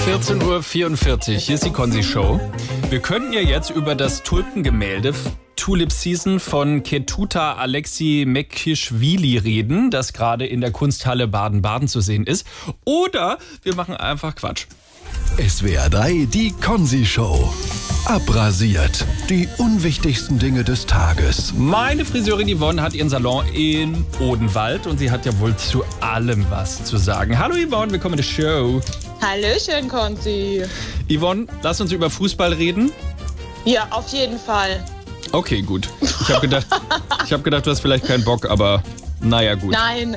14:44 Uhr, hier ist die Konzi-Show. Wir könnten ja jetzt über das Tulpengemälde Tulip Season von Ketuta Alexi Mekishvili reden, das gerade in der Kunsthalle Baden-Baden zu sehen ist. Oder wir machen einfach Quatsch. SWR 3, die Konzi-Show. Abrasiert. Die unwichtigsten Dinge des Tages. Meine Friseurin Yvonne hat ihren Salon in Odenwald und sie hat ja wohl zu allem was zu sagen. Hallo Yvonne, willkommen in der Show. Hallöchen, Konzi. Yvonne, lass uns über Fußball reden. Ja, auf jeden Fall. Okay, gut. Ich habe gedacht, du hast vielleicht keinen Bock, aber naja, gut. Nein,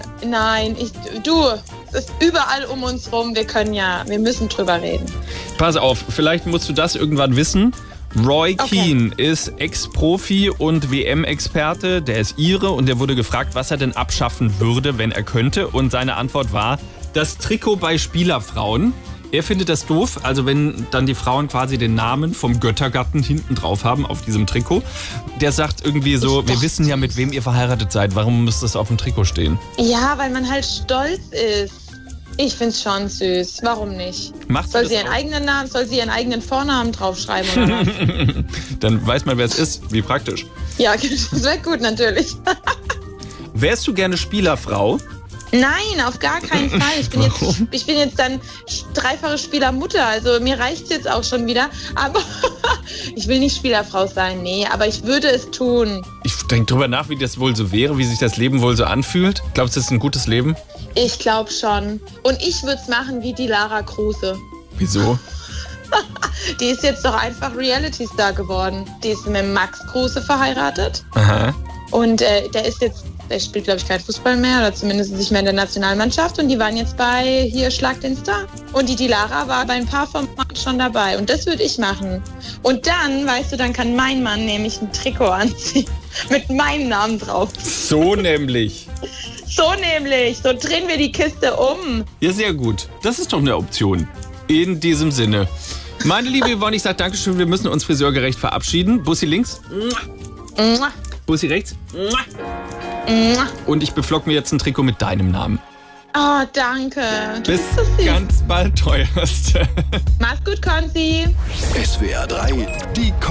es ist überall um uns rum. Wir müssen drüber reden. Pass auf, vielleicht musst du das irgendwann wissen. Roy Keane ist Ex-Profi und WM-Experte, der ist Ire und der wurde gefragt, was er denn abschaffen würde, wenn er könnte. Und seine Antwort war, das Trikot bei Spielerfrauen. Er findet das doof, also wenn dann die Frauen quasi den Namen vom Göttergatten hinten drauf haben auf diesem Trikot. Der sagt irgendwie so, wir wissen ja, mit wem ihr verheiratet seid, warum muss das auf dem Trikot stehen? Ja, weil man halt stolz ist. Ich find's schon süß. Warum nicht? Soll sie ihren eigenen Vornamen draufschreiben oder was? Dann weiß man, wer es ist. Wie praktisch. Ja, das wäre gut, natürlich. Wärst du gerne Spielerfrau? Nein, auf gar keinen Fall. Ich bin jetzt dann dreifache Spielermutter, also mir reicht's jetzt auch schon wieder. Aber ich will nicht Spielerfrau sein, nee, aber ich würde es tun. Ich denke drüber nach, wie das wohl so wäre, wie sich das Leben wohl so anfühlt. Glaubst du, das ist ein gutes Leben? Ich glaube schon. Und ich würde es machen wie die Lara Kruse. Wieso? Die ist jetzt doch einfach Reality-Star geworden. Die ist mit Max Kruse verheiratet. Aha. Und der spielt, glaube ich, kein Fußball mehr oder zumindest nicht mehr in der Nationalmannschaft. Und die waren jetzt bei hier Schlag den Star. Und die Lara war bei ein paar Formaten schon dabei. Und das würde ich machen. Und dann, weißt du, dann kann mein Mann nämlich ein Trikot anziehen mit meinem Namen drauf. So nämlich. So drehen wir die Kiste um. Ja, sehr gut. Das ist doch eine Option. In diesem Sinne. Meine liebe Yvonne, ich sage Dankeschön, wir müssen uns friseurgerecht verabschieden. Bussi links. Bussi rechts. Und ich beflock mir jetzt ein Trikot mit deinem Namen. Oh, danke. Bis ganz bald, teuerste. Mach's gut, Konzi. SWR 3, die